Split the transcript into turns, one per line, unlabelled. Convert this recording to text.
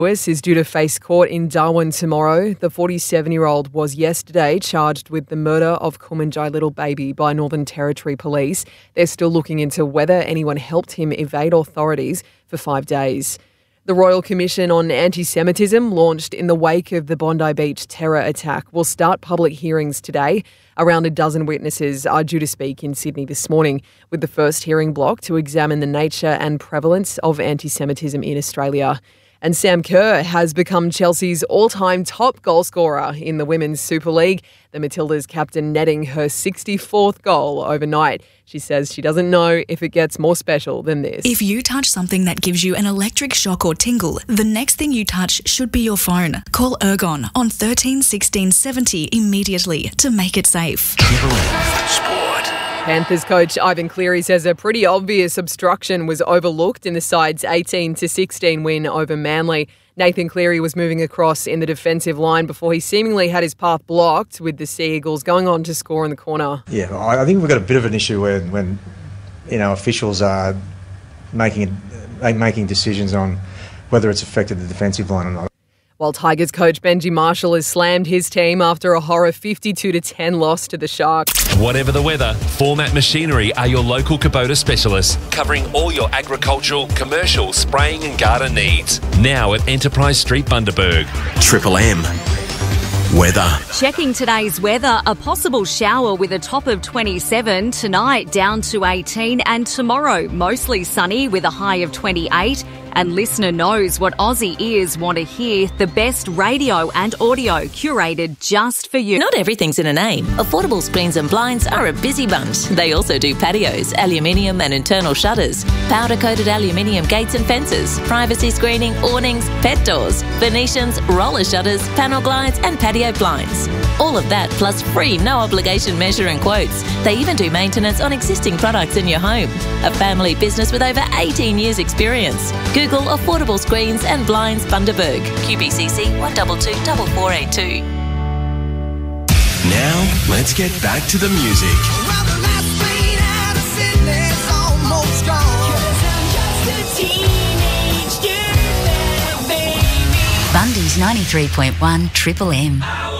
Lewis is due to face court in Darwin tomorrow. The 47-year-old was yesterday charged with the murder of Kumanjai little baby by Northern Territory Police. They're still looking into whether anyone helped him evade authorities for 5 days. The Royal Commission on Anti-Semitism, launched in the wake of the Bondi Beach terror attack, will start public hearings today. Around a dozen witnesses are due to speak in Sydney this morning, with the first hearing blocked to examine the nature and prevalence of anti-Semitism in Australia. And Sam Kerr has become Chelsea's all-time top goal scorer in the Women's Super League. The Matildas captain netting her 64th goal overnight. She says she doesn't know if it gets more special than this.
If you touch something that gives you an electric shock or tingle, the next thing you touch should be your phone. Call Ergon on 13 16 70 immediately to make it safe.
Sport.
Panthers coach Ivan Cleary says a pretty obvious obstruction was overlooked in the side's 18-16 win over Manly. Nathan Cleary was moving across in the defensive line before he seemingly had his path blocked, with the Sea Eagles going on to score in the corner.
Yeah, I think we've got a bit of an issue when officials are making decisions on whether it's affected the defensive line or not.
While Tigers coach Benji Marshall has slammed his team after a horror 52-10 loss to the Sharks.
Whatever the weather, Format Machinery are your local Kubota specialists, covering all your agricultural, commercial, spraying and garden needs. Now at Enterprise Street, Bundaberg.
Triple M. Weather.
Checking today's weather, a possible shower with a top of 27, tonight down to 18, and tomorrow mostly sunny with a high of 28. And listener knows what Aussie ears want to hear, the best radio and audio curated just for you.
Not everything's in a name. Affordable Screens and Blinds are a busy bunch. They also do patios, aluminium and internal shutters, powder-coated aluminium gates and fences, privacy screening, awnings, pet doors, Venetians, roller shutters, panel glides and patio blinds. All of that plus free no-obligation measure and quotes. They even do maintenance on existing products in your home. A family business with over 18 years experience. Google Affordable Screens and Blinds Bundaberg. QBCC 1224482.
Now, let's get back to the music.
Bundy's 93.1 Triple M.